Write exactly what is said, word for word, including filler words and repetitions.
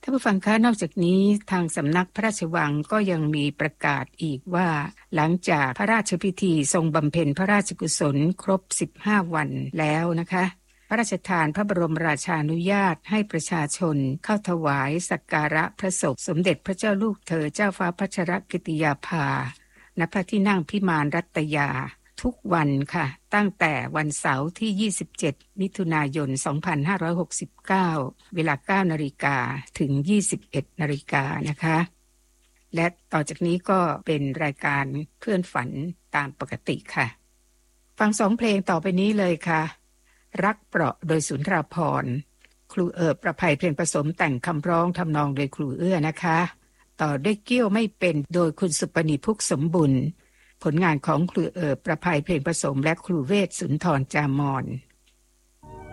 ท่านผู้ฟังคะนอกจากนี้ทางสำนักพระราชวังก็ยังมีประกาศอีกว่าหลังจากพระราชพิธีทรงบำเพ็ญพระราชกุศลครบสิบห้าวันแล้วนะคะพระราชทานพระบรมราชานุญาตให้ประชาชนเข้าถวายสักการะพระศพสมเด็จพระเจ้าลูกเธอเจ้าฟ้าพัชรกิติยาภาณพระที่นั่งพิมานรัตยาทุกวันค่ะตั้งแต่วันเสาร์ที่ยี่สิบเจ็ดมิถุนายนสองพันห้าร้อยหกสิบเก้าเวลา เก้านาฬิกา ถึง ยี่สิบเอ็ดนาฬิกานะคะและต่อจากนี้ก็เป็นรายการเพื่อนฝันตามปกติค่ะฟังสองเพลงต่อไปนี้เลยค่ะรักเปราะโดยสุนทราภรณ์ครูเอิบประภัยเพลงผสมแต่งคำร้องทำนองโดยครูเอื้อนะคะต่อด้วยเกี้ยวไม่เป็นโดยคุณสุปนีพุกสมบุญผลงานของครูเอิบประภัยเพลงผสมและครูเวชสุนทรจามอน